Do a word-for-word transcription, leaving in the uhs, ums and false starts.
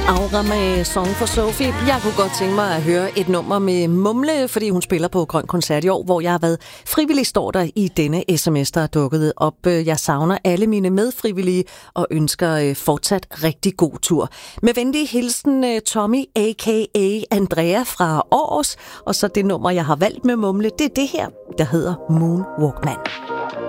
Aura med Song for Sophie. Jeg kunne godt tænke mig at høre et nummer med Mumle, fordi hun spiller på Grøn Koncert i år, hvor jeg har været frivillig, står der i denne sms, der er dukket op. Jeg savner alle mine medfrivillige og ønsker fortsat rigtig god tur. Med venlig hilsen Tommy, a k a. Andrea fra Aarhus. Og så det nummer, jeg har valgt med Mumle, det er det her, der hedder Moonwalk Man.